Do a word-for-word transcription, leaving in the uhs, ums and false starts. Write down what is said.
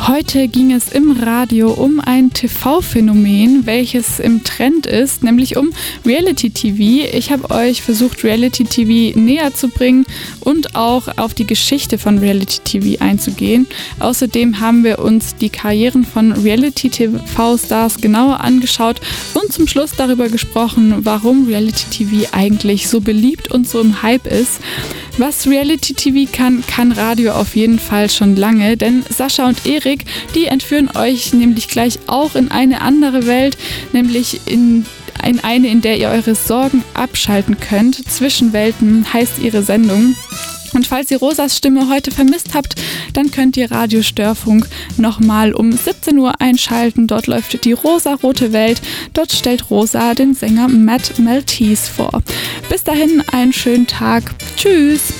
Heute ging es im Radio um ein T V-Phänomen, welches im Trend ist, nämlich um Reality-T V. Ich habe euch versucht, Reality-T V näher zu bringen und auch auf die Geschichte von Reality-T V einzugehen. Außerdem haben wir uns die Karrieren von Reality-T V-Stars genauer angeschaut und zum Schluss darüber gesprochen, warum Reality-T V eigentlich so beliebt und so im Hype ist. Was Reality-T V kann, kann Radio auf jeden Fall schon lange, denn Sascha und Erik, die entführen euch nämlich gleich auch in eine andere Welt, nämlich in, in eine, in der ihr eure Sorgen abschalten könnt. Zwischenwelten heißt ihre Sendung. Und falls ihr Rosas Stimme heute vermisst habt, dann könnt ihr Radio Störfunk nochmal um siebzehn Uhr einschalten. Dort läuft die rosa-rote Welt. Dort stellt Rosa den Sänger Matt Maltese vor. Bis dahin einen schönen Tag. Tschüss!